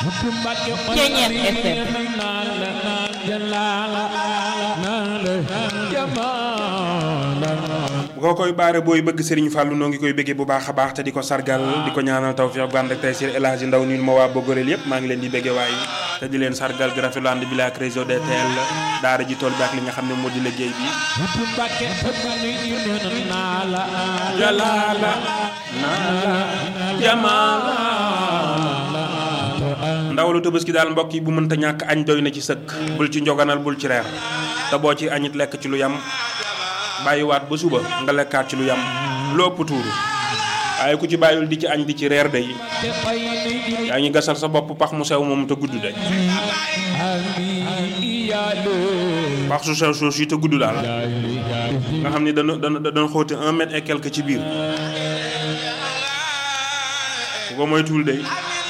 Ceeñeer FM boo koy baare booy bëgg Serigne Fallou noo ngi koy bëggee bu baax a baax te di ko sargal di ko ñaanal tawfiq bu ànd ak tey Sir El Hadji Ndaw nuyu ma waa Bogorel yëpp maa ngi leen di bëggee waaye te di leen sargal gi rafetlu ànd bi la ak réseau DTL daara ji tool bi ak li nga xam ne moo di liggéey bi jalaala jamaala ndaw lu Tabaski daal mbokk yi bu mënta ñàkk añ doy na ci sëkk bul ci njoganal bul ci reer te boo ci añit lekk ci lu yam bàyyiwaat ba suba nga lekkaat ci lu yam lu ëpp tuuru waaye ku ci bàyyul di ci añ di ci reer day yaa ngi gasal sa bopp pax mu sew moom te gudd day pax su sew soos yi te gudd daal nga xam ni dana xóote 1 mètre et quelque ci biir ku ko moytuwul day